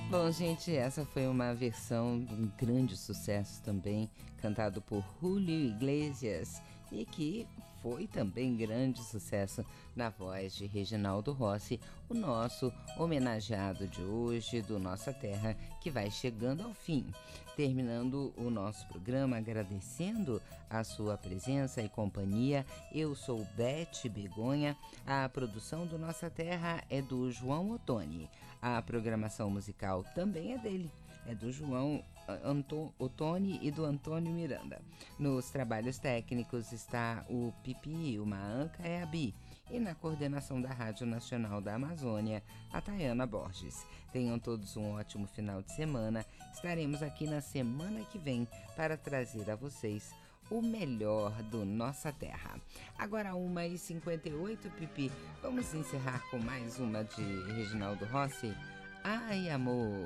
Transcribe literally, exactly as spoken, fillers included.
Bom, gente, essa foi uma versão de um grande sucesso também, cantado por Julio Iglesias, e que foi também grande sucesso na voz de Reginaldo Rossi, o nosso homenageado de hoje, do Nossa Terra, que vai chegando ao fim. Terminando o nosso programa, agradecendo a sua presença e companhia, eu sou Beth Begonha, a produção do Nossa Terra é do João Ottoni, a programação musical também é dele, é do João Anto, Ottoni e do Antônio Miranda. Nos trabalhos técnicos está o Pipi, o Maanca é a Bi, e na coordenação da Rádio Nacional da Amazônia, a Tayana Borges. Tenham todos um ótimo final de semana. Estaremos aqui na semana que vem para trazer a vocês o melhor do Nossa Terra. Agora uma e cinquenta e oito, Pipi. Vamos encerrar com mais uma de Reginaldo Rossi? Ai, amor,